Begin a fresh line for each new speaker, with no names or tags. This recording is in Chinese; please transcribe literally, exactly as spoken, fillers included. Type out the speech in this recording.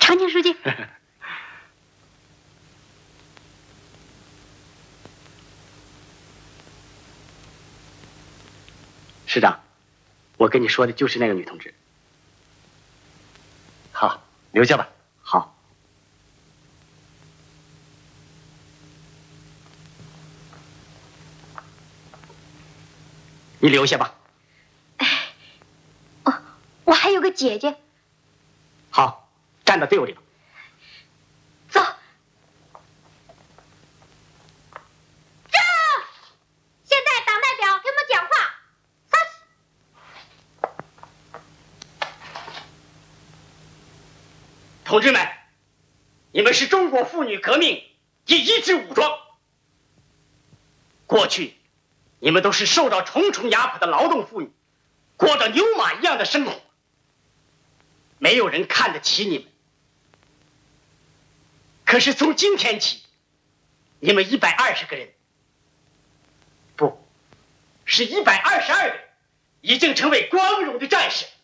常请书记。
师长，我跟你说的就是那个女同志。
好，留下吧。
好。你留下吧。
哦，我还有个姐姐。
好，站到队伍里头。
走。这，现在党代表给我们讲话。
同志们，你们是中国妇女革命第一支武装。过去，你们都是受到重重压迫的劳动妇女，过着牛马一样的生活，没有人看得起你们。可是从今天起，你们一百二十个人，不，是一百二十二人，已经成为光荣的战士。